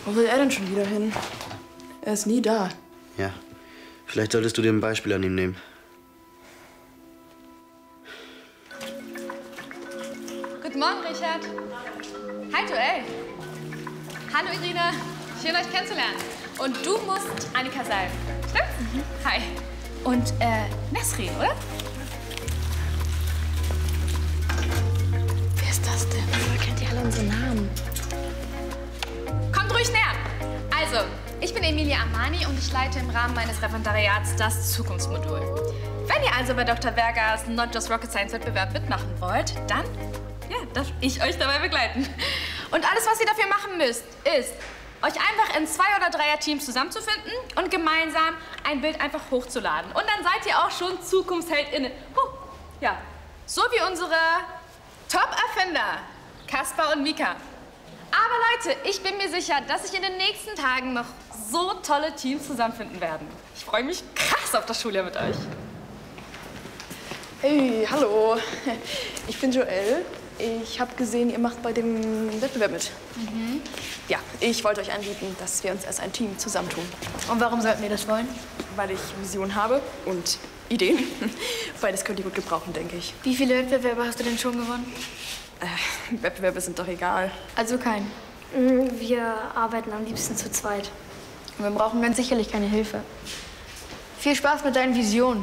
Wo will er denn schon wieder hin? Er ist nie da. Ja, vielleicht solltest du dir ein Beispiel an ihm nehmen. Guten Morgen, Richard. Hi, Joel. Hallo, Irina. Schön, euch kennenzulernen. Und du musst Annika sein. Stimmt's? Mhm. Hi. Und, Nesrin, oder? Wer ist das denn? Woher kennt ihr alle unsere Namen? Kommt ruhig näher. Also, ich bin Emilia Armani und ich leite im Rahmen meines Referendariats das Zukunftsmodul. Wenn ihr also bei Dr. Bergers Not Just Rocket Science Wettbewerb mitmachen wollt, dann, ja, darf ich euch dabei begleiten. Und alles, was ihr dafür machen müsst, ist, euch einfach in 2- oder 3er-Teams zusammenzufinden und gemeinsam ein Bild einfach hochzuladen. Und dann seid ihr auch schon ZukunftsheldInnen. Ja, so wie unsere Top-Erfinder, Kaspar und Mika. Aber Leute, ich bin mir sicher, dass sich in den nächsten Tagen noch so tolle Teams zusammenfinden werden. Ich freue mich krass auf das Schuljahr mit euch. Hey, hallo. Ich bin Joel. Ich habe gesehen, ihr macht bei dem Wettbewerb mit. Mhm. Ja, ich wollte euch anbieten, dass wir uns als ein Team zusammentun. Und warum sollten wir das wollen? Weil ich Visionen habe und Ideen. Beides könnt ihr gut gebrauchen, denke ich. Wie viele Wettbewerbe hast du denn schon gewonnen? Wettbewerbe sind doch egal. Also keinen. Wir arbeiten am liebsten zu zweit. Und wir brauchen ganz sicherlich keine Hilfe. Viel Spaß mit deinen Visionen.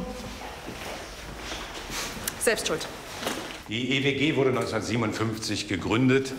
Selbst schuld. Die EWG wurde 1957 gegründet.